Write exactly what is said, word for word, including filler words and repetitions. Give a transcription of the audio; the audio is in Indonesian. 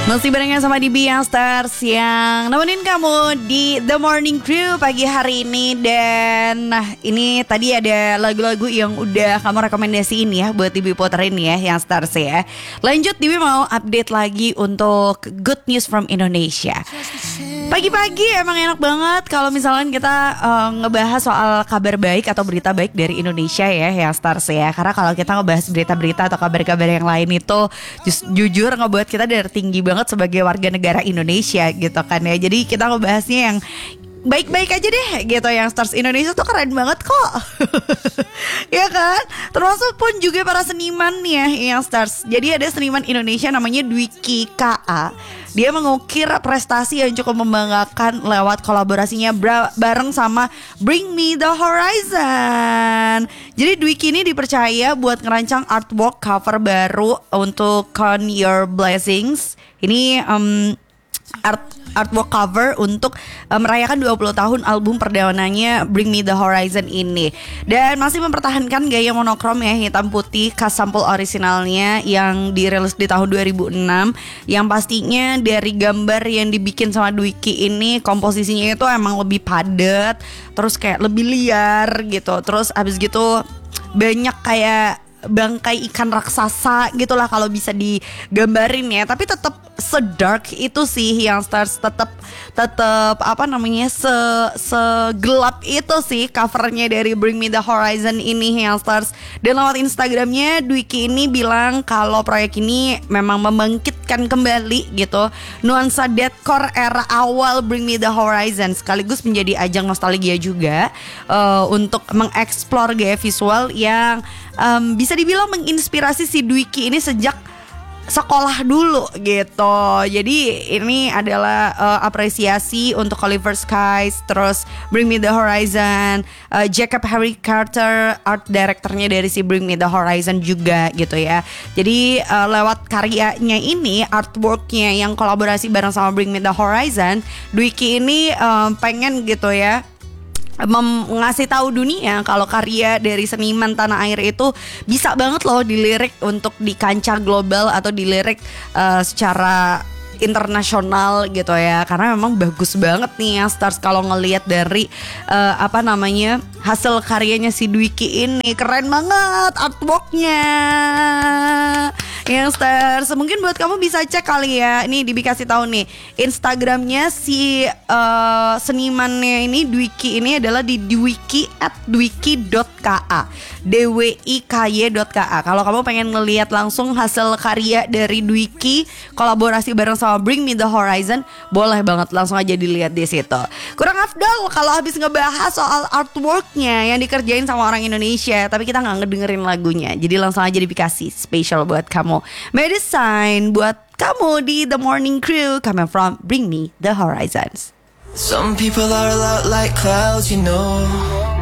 Masih barengan sama D B Youngsters yang nemenin kamu di The Morning Crew pagi hari ini. Dan nah ini tadi ada lagu-lagu yang udah kamu rekomendasiin ya buat D B puterin ya Youngsters ya. Lanjut D B mau update lagi untuk Good News from Indonesia. Pagi-pagi emang enak banget kalau misalnya kita uh, ngebahas soal kabar baik atau berita baik dari Indonesia ya Youngsters ya. Karena kalau kita ngebahas berita-berita atau kabar-kabar yang lain itu just, jujur ngebuat kita dari tinggi banget sebagai warga negara Indonesia gitu kan ya. Jadi kita ngebahasnya yang baik-baik aja deh gitu. Yang Stars Indonesia tuh keren banget kok. Ya kan? Termasuk pun juga para seniman nih ya yang Stars. Jadi ada seniman Indonesia namanya Dwiki K A. Dia mengukir prestasi yang cukup membanggakan lewat kolaborasinya bra- bareng sama Bring Me The Horizon. Jadi Dwiki ini dipercaya buat ngerancang artwork cover baru untuk Count Your Blessings. Ini um, art artwork cover untuk uh, merayakan dua puluh tahun album perdananya Bring Me The Horizon ini. Dan masih mempertahankan gaya monokrom ya, hitam putih khas sampul orisinalnya yang dirilis di tahun dua ribu enam. Yang pastinya dari gambar yang dibikin sama Dwiki ini komposisinya itu emang lebih padat, terus kayak lebih liar gitu. Terus abis gitu banyak kayak bangkai ikan raksasa gitulah kalau bisa digambarin ya. Tapi tetap sedark itu sih yang Stars, tetap tetap apa namanya se segelap itu sih covernya dari Bring Me The Horizon ini yang Stars. Dan lewat Instagramnya Dwiki ini bilang kalau proyek ini memang membangkitkan kembali gitu nuansa deathcore era awal Bring Me The Horizon, sekaligus menjadi ajang nostalgia juga uh, untuk mengeksplor gaya visual yang um, bisa dibilang menginspirasi si Dwiki ini sejak sekolah dulu gitu. Jadi ini adalah uh, apresiasi untuk Oliver Skies, terus Bring Me The Horizon, uh, Jacob Harry Carter, art directornya dari si Bring Me The Horizon juga gitu ya. Jadi uh, lewat karyanya ini, artworknya yang kolaborasi bareng sama Bring Me The Horizon, Dwiki ini uh, pengen gitu ya Mem- ngasih tahu dunia kalau karya dari seniman tanah air itu bisa banget loh dilirik untuk di kancah global atau dilirik uh, secara internasional gitu ya. Karena memang bagus banget nih ya Stars kalau ngelihat dari uh, apa namanya hasil karyanya si Dwiki ini. Keren banget artworknya yang Stars. Mungkin buat kamu bisa cek kali ya. Ini dikasih tahu nih Instagramnya si uh, senimannya ini Dwiki ini adalah di dwiki at dwiki dot ka d w i k y dot ka. Kalau kamu pengen ngelihat langsung hasil karya dari Dwiki kolaborasi bareng sama Bring Me The Horizon, boleh banget langsung aja dilihat di situ. Kurang afdal kalau habis ngebahas soal artworknya yang dikerjain sama orang Indonesia, tapi kita nggak ngedengerin lagunya. Jadi langsung aja dikasih spesial buat kamu. Medicine buat kamu di The Morning Crew, coming from Bring Me The Horizons. Some people are a lot like clouds, you know.